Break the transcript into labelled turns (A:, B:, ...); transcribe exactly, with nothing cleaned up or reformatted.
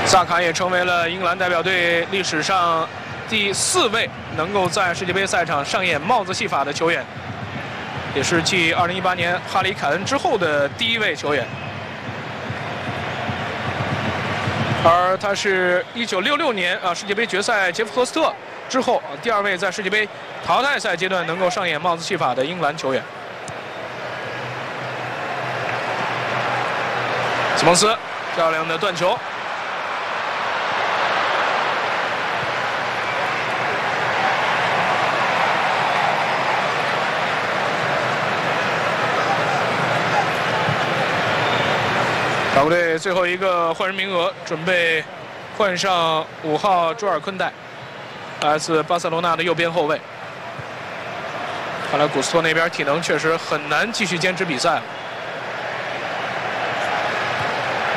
A: 萨卡也成为了英格兰代表队历史上第四位能够在世界杯赛场上演帽子戏法的球员，也是继二零一八年哈里凯恩之后的第一位球员。而他是一九六六年啊世界杯决赛杰夫赫斯特之后第二位在世界杯淘汰赛阶段能够上演帽子戏法的英格兰球员。西蒙斯漂亮的断球。 法国队最后一个换人名额，准备换上五号朱尔昆代，来自巴塞罗那的右边后卫。看来古斯托那边体能确实很难继续坚持比赛了。